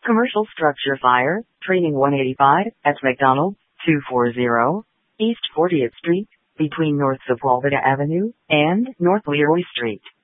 Commercial structure fire, training 185 at McDonald, 240 East 40th Street, between North Sepulveda Avenue and North Leroy Street.